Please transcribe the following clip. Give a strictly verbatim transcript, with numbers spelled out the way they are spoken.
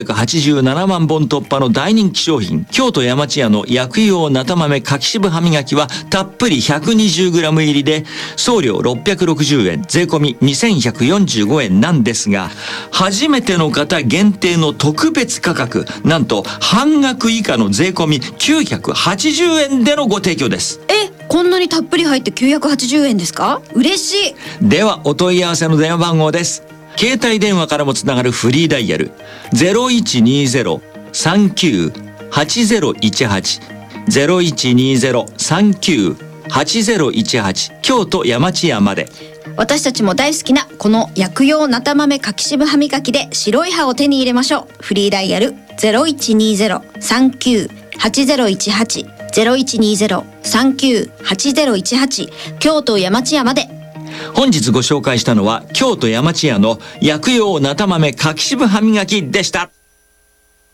はちじゅうななまんぼん突破の大人気商品、京都山千屋の薬用なた豆柿渋歯磨きはたっぷり ひゃくにじゅうグラム 入りで送料ろっぴゃくろくじゅうえん、税込みにせんひゃくよんじゅうごえんなんですが、初めての方限定の特別価格、なんと半額以下の税込みきゅうひゃくはちじゅうえんでのご提供です。 え、こんなにたっぷり入ってきゅうひゃくはちじゅうえんですか？嬉しい。 ではお問い合わせの電話番号です。携帯電話からもつながるフリーダイヤル ゼロいちにゼロ さんきゅう はちゼロいちはち ゼロいちにゼロ さんきゅう はちゼロいちはち京都山千屋まで。 私たちも大好きなこの薬用なた豆柿渋歯磨きで白い歯を手に入れましょう。フリーダイヤル ゼロいちにゼロ さんきゅう はちゼロいちはち ゼロいちにゼロ さんきゅう はちゼロいちはち京都山千屋まで。 本日ご紹介したのは京都山千屋の薬用なた豆柿渋歯磨きでした。